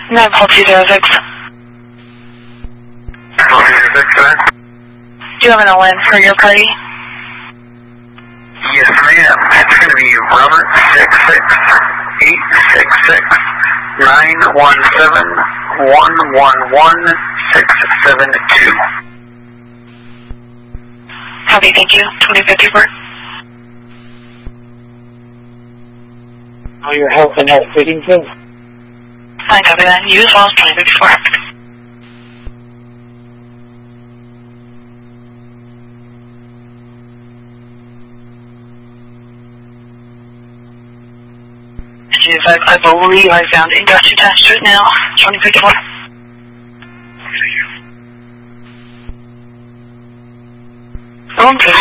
94206. 94206, Do you have an LN for your party? yes, ma'am. It's going to be Robert 66867-917-111-672. Copy, thank you. 2054. All your health and health fitting things. I copy that. You as well as 2054. I believe I found industry attached to it now. 2054. Okay.